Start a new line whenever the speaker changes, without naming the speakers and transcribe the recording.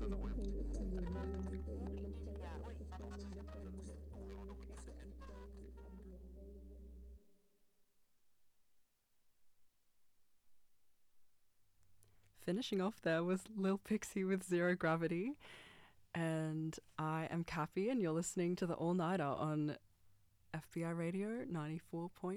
Finishing off there was Lil Pixie with Zero Gravity. And I am Cappy, and you're listening to the All Nighter on FBI Radio 94.9.